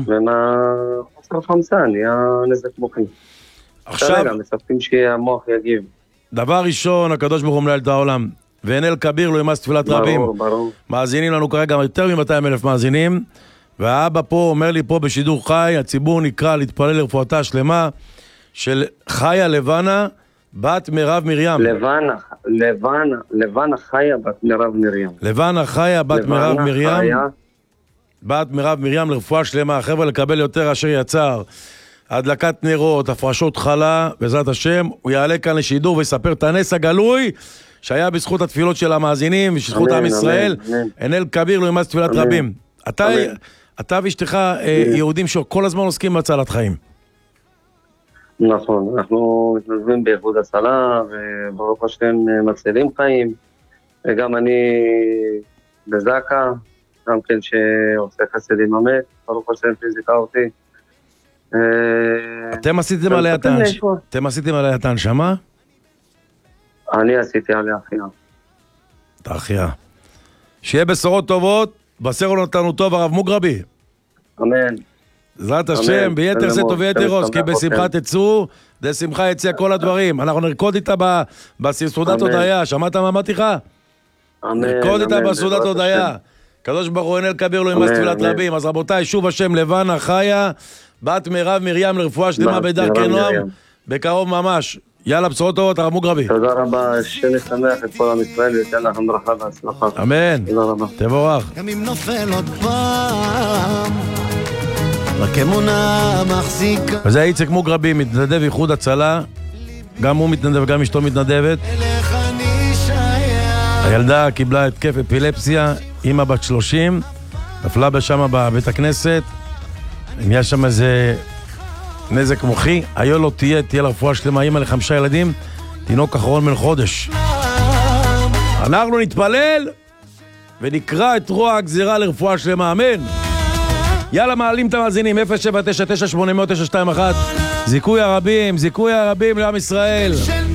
ומה חוסר חמצן, נהיה נזק מוחי. עכשיו, כרגע מצפים שהמוח יגיב. דבר ראשון, הקדוש ברוך הוא מנהל את העולם, ואין אל כביר לא ימס תפילת רבים. ברור. מאזינים לנו כרגע יותר מ-200,000 מאזינים, והאבא פה אומר לי פה בשידור חי, הציבור נקרא להתפלל לרפואתה שלמה של חיה לבנה, בת מירב מרים. לבנה חיה בת מירב מרים. לבנה חיה בת מירב מרים. בת מירב מרים לרפואה שלמה. חבר'ה, לקבל יותר אשר יצר. הדלקת נרות, הפרשות חלה, בעזרת השם, הוא יעלה כאן לשידור ויספר את הנס הגלוי שהיה בזכות התפילות של המאזינים ושזכות עם ישראל. אין אל כביר לא ימס תפילת רבים. אתה ואשתך יהודים שכל הזמן עוסקים בהצלת חיים. נכון, אנחנו מתנדבים באיחוד הצלה, וברוך השם מצילים חיים, וגם אני בזקה, גם כן שעושה חסד עם המת, ברוך השם פיזיקה אותי. אתם עשיתם עליה את ההנשמה? אני עשיתי עליה החייאה. את החייאה. שיהיה בשורות טובות, בסרו נתנו טוב הרב מוגרבי. אמן. בעזרת השם, ביתר זה טוב ויתר ראש, כי בשמחה תצאו, בשמחה יצא כל הדברים. אנחנו נרקוד איתה בסעודת הודיה, שמעת מה אמרתי לך? נרקוד איתה בסעודת הודיה. קדוש ברוך הוא אין אל כביר לא ימס תפילת רבים. אז רבותיי, שוב השם לבנה חיה, בת מירב מרים לרפואה שלמה בדרכי נועם, בקרוב ממש. יאללה, בשורות טובות, הרב מוגרבי. תודה רבה, שנשמח את כל עם ישראל ויתן לכם ברכה והצלחה. אמן. תודה רבה. תבורך. גם אם נופל עוד פעם רק אמונה מחזיקה. וזה איציק מוגרבי, מתנדב איחוד הצלה, גם הוא מתנדב וגם אשתו מתנדבת. הילדה קיבלה התקף אפילפסיה, אמא בת 30, נפלה בשמה בבית הכנסת, יש שם איזה נזק מוחי, היה לו תהיה לרפואה שלמה, אמא ל5 ילדים, תינוק אחרון בן חודש. אנחנו נתפלל ונקרא את רוע הגזירה לרפואה שלמה, אמן. יאללה, מעלים את המאזינים, 07998000921, זיכוי הרבים לעם ישראל.